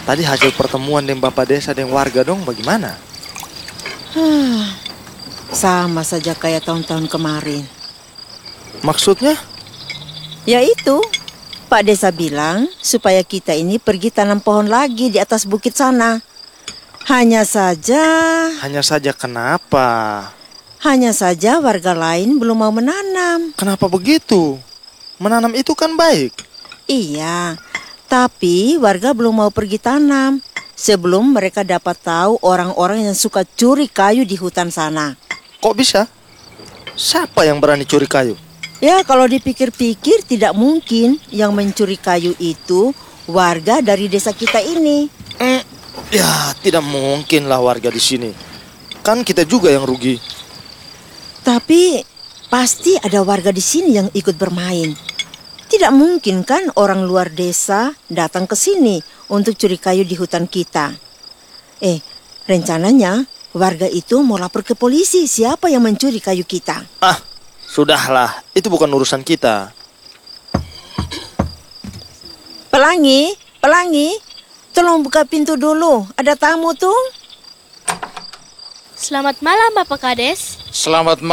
Tadi hasil pertemuan dengan Bapak Desa dan warga dong bagaimana? Sama saja kayak tahun-tahun kemarin. Maksudnya? Yaitu, Pak Desa bilang supaya kita ini pergi tanam pohon lagi di atas bukit sana. Hanya saja Kenapa? warga lain belum mau menanam. Kenapa begitu? Menanam itu kan baik. Iya, tapi warga belum mau pergi tanam sebelum mereka dapat tahu orang-orang yang suka curi kayu di hutan sana. Kok bisa? Siapa yang berani curi kayu? Ya, kalau dipikir-pikir tidak mungkin yang mencuri kayu itu warga dari desa kita ini. Ya, tidak mungkin lah warga di sini. Kan kita juga yang rugi. Tapi pasti ada warga di sini yang ikut bermain. Tidak mungkin kan orang luar desa datang ke sini untuk curi kayu di hutan kita. Rencananya warga itu mau lapor ke polisi siapa yang mencuri kayu kita. Sudahlah, itu bukan urusan kita. Pelangi, tolong buka pintu dulu. Ada tamu tuh. Selamat malam, Bapak Kades. Selamat